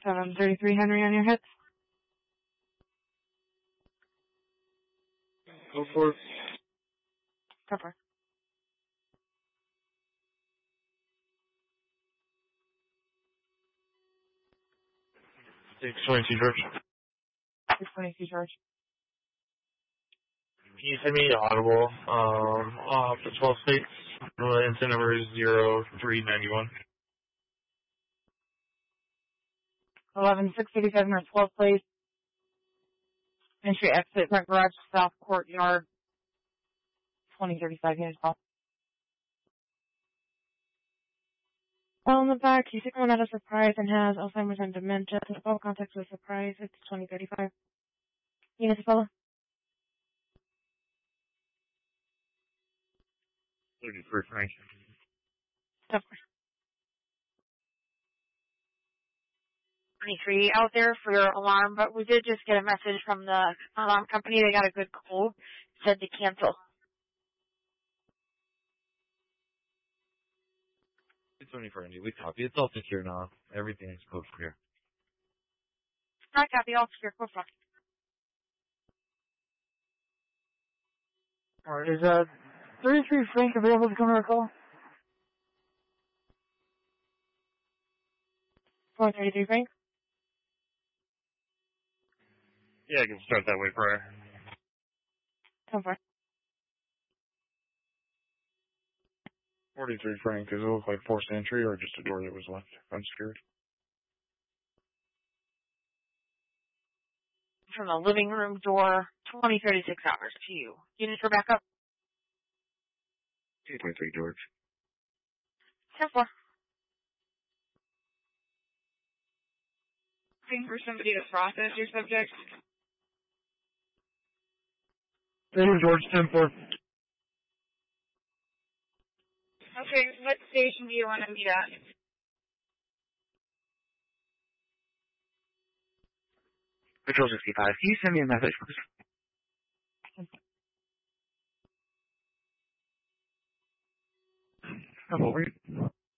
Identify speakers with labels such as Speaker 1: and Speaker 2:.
Speaker 1: 733 Henry on your hits.
Speaker 2: Go for it.
Speaker 1: Go for it.
Speaker 2: 622 George.
Speaker 1: 622 George.
Speaker 2: Can you send me the audible off the 12 states? Incident number is 0391.
Speaker 1: 11687 or 12th place. Entry exit front garage south courtyard. 2035 units call. Well, in the back, you took one out of surprise and has Alzheimer's and dementia. The full context was surprise. It's 2035. Units follow.
Speaker 2: 33 Frank.
Speaker 1: Of course. 23 out there for your alarm, but we did just get a message from the alarm company. They got a good code. Said to cancel.
Speaker 2: It's 24 Andy. We copy. It's all secure now. Everything is code clear.
Speaker 1: I copy all secure. Go for it.
Speaker 3: Alright, is 33 Frank available to come to our call?
Speaker 1: 433 Frank.
Speaker 2: Yeah, I can start that way prior.
Speaker 1: Come for it.
Speaker 2: 43 Frank. Does it look like forced entry or just a door that was left unsecured?
Speaker 1: From the living room door, 2036 hours to you. Units for backup.
Speaker 2: 223 George.
Speaker 1: 10-4.
Speaker 4: Looking for somebody to process your subject.
Speaker 3: Negative, George, 10-4.
Speaker 4: Okay, what station do you want to meet at?
Speaker 2: Patrol 65. Can you send me a message, please? Oh, wait.